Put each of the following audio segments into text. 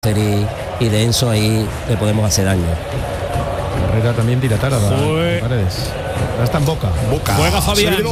y de Enzo ahí le podemos hacer daño. Herrera también dilatada Paredes. Ya está en Boca. Juega Fabián.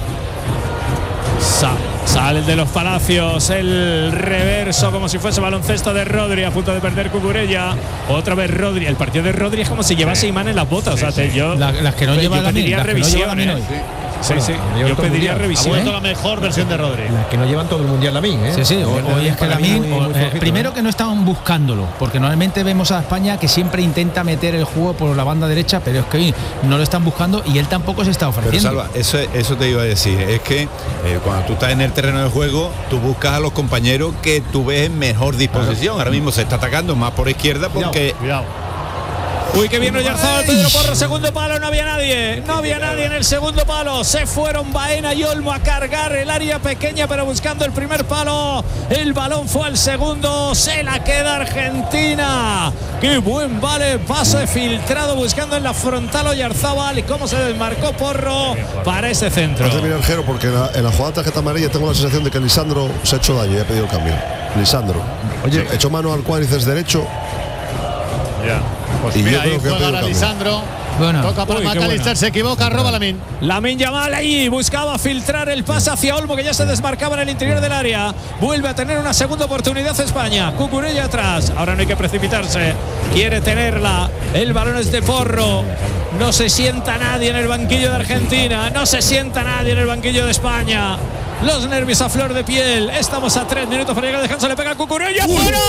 Sale de los Palacios el reverso como si fuese baloncesto de Rodri, a punto de perder Cucurella. Otra vez Rodri. El partido de Rodri es como si llevase imán en las botas. O sea, las que no lleva la pediría revisión. Sí. Yo pediría revisión. Ha vuelto la mejor versión de Rodri. Las que no llevan todo el mundial Lamin, ¿eh? Sí. Hoy es que Lamin, primero que no estaban buscándolo, porque normalmente vemos a España que siempre intenta meter el juego por la banda derecha, pero es que hoy no lo están buscando y él tampoco se está ofreciendo. Pero Salva, eso te iba a decir, es que cuando tú estás en el terreno de juego, tú buscas a los compañeros que tú ves en mejor disposición. Ahora mismo se está atacando más por izquierda porque... Cuidado. Uy, que bien Oyarzabal, Pedro Porro, segundo palo, no había nadie en el segundo palo, se fueron Baena y Olmo a cargar el área pequeña, pero buscando el primer palo, el balón fue al segundo, se la queda Argentina, qué buen pase filtrado, buscando en la frontal Oyarzabal, y cómo se desmarcó Porro para ese centro. Antes de mirar Jero, porque en la jugada tarjeta amarilla tengo la sensación de que Lisandro se ha hecho daño y ha pedido el cambio. Lisandro, oye, echó mano al cuádriceps derecho. Ya. Pues y mira, yo ahí juega Lisandro. Bueno. Toca para McAllister, se equivoca, roba Lamin. Lamin Yamal ahí buscaba filtrar el pase hacia Olmo, que ya se desmarcaba en el interior del área. Vuelve a tener una segunda oportunidad España. Cucurella atrás. Ahora no hay que precipitarse. Quiere tenerla. El balón es de Porro. No se sienta nadie en el banquillo de Argentina. No se sienta nadie en el banquillo de España. Los nervios a flor de piel. Estamos a 3 minutos para llegar al descanso. Le pega Cucurella. ¡Fuera!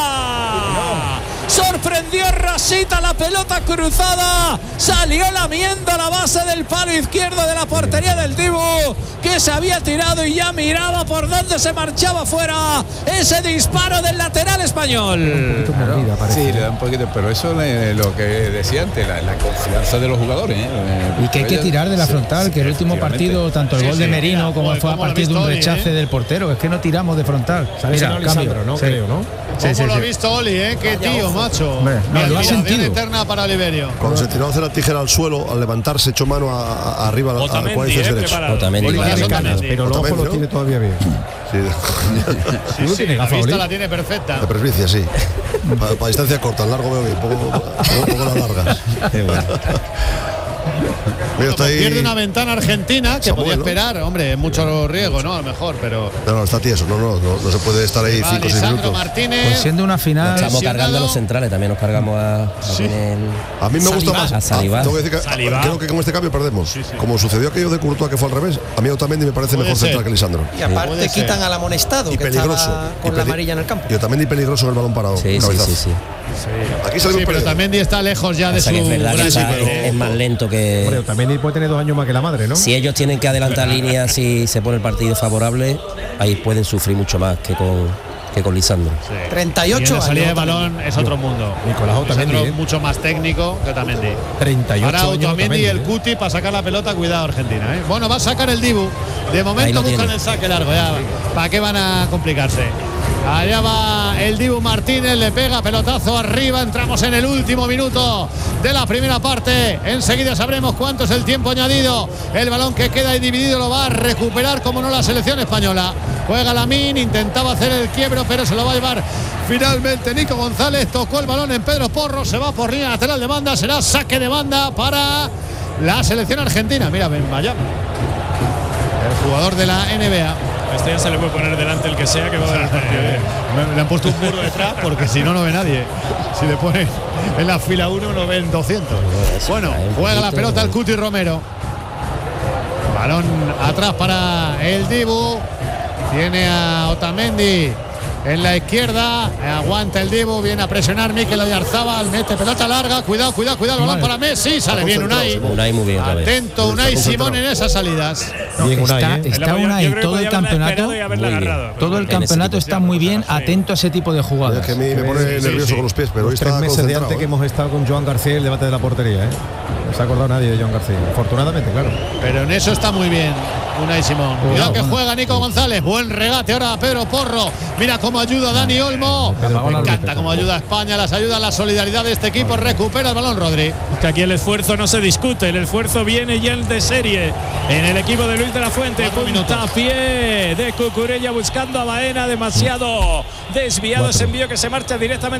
Sorprendió Rasita, la pelota cruzada, salió lamiendo a la base del palo izquierdo de la portería del Dibu, que se había tirado y ya miraba por dónde se marchaba fuera ese disparo del lateral español. Sí, le da un poquito, pero eso es lo que decía antes, la confianza de los jugadores. Y que hay que tirar de la frontal, que el último partido, tanto el gol de Merino como fue a partir de un rechace del portero, es que no tiramos de frontal. Mira, cambio, ¿no? Sí. Creo, ¿no? ¿Cómo lo ha visto Oli, qué tío, macho? No, lo ha sentido. Eterna para Oliverio. Cuando se tiró a hacer la tijera al suelo, al levantarse, echó mano arriba al cuádriceps derecho. Pero el ojo lo tiene todavía bien. Sí, la vista la tiene perfecta. De presbicia, sí. Para distancia corta, al largo veo bien, poco las largas. Bueno, pues pierde una ventana Argentina que Samuel, podía esperar, hombre, mucho riesgo, ¿no? A lo mejor, pero... No, está tieso, no se puede estar ahí 5 o 6 minutos. Martínez. Pues siendo una final... Nos estamos cargando a los centrales, también nos cargamos a mí me gusta más. A Saliba. Tengo que decir que creo que con este cambio perdemos. Sí. Como sucedió aquello de Courtois, que fue al revés, a mí Otamendi me parece mejor central que Lisandro. Y aparte quitan al amonestado, y que estaba con la amarilla en el campo. Y Otamendi peligroso en el balón parado. Sí. Aquí salimos pero Otamendi está lejos ya de su... Es más lento que... Bueno, Otamendi puede tener 2 años más que la madre, ¿no? Si ellos tienen que adelantar líneas y se pone el partido favorable, ahí pueden sufrir mucho más que con Lisandro. 38 años. La salida de balón es otro mundo. Nicolás Otamendi, mucho más técnico que Otamendi. 38 Ahora años. Otamendi y el Cuti para sacar la pelota, cuidado Argentina. Bueno, va a sacar el Dibu. De momento buscan el saque largo. Ya, ¿para qué van a complicarse? Allá va el Dibu Martínez, le pega pelotazo arriba. Entramos en el último minuto de la primera parte. Enseguida sabremos cuánto es el tiempo añadido. El balón que queda ahí dividido lo va a recuperar, como no, la selección española. Juega Lamin, intentaba hacer el quiebro, pero se lo va a llevar finalmente Nico González. Tocó el balón en Pedro Porro, se va por línea lateral de banda. Será saque de banda para la selección argentina. Mira, Benbayam, el jugador de la NBA. Este ya se le puede poner delante el que sea que va a ver el partido. Le han puesto un muro detrás porque si no, no ve nadie. Si le ponen en la fila 1 no ven 200. Bueno, juega la pelota el Cuti Romero. Balón atrás para el Dibu. Tiene a Otamendi en la izquierda, aguanta el Dibu, viene a presionar Mikel Oyarzabal, mete pelota larga, cuidado, el balón para Messi, sale bien Unai muy bien, atento Unai Simón en esas salidas. Está Unai todo el campeonato, todo el campeonato está muy bien, atento a ese tipo de jugadas. Es que a mí me pone nervioso con los pies, pero hoy está 3 meses de antes que hemos estado con Joan García el debate de la portería, No se ha acordado nadie de Joan García, afortunadamente, claro. Pero en eso está muy bien. Unai Simón. Cuidado que juega Nico González. Buen regate ahora Pedro Porro. Mira cómo ayuda Dani Olmo. Me encanta cómo ayuda a España. Las ayuda la solidaridad de este equipo. Recupera el balón Rodri. Que aquí el esfuerzo no se discute. El esfuerzo viene ya de serie en el equipo de Luis de la Fuente. Puntapié de Cucurella buscando a Baena. Demasiado desviado ese envío que se marcha directamente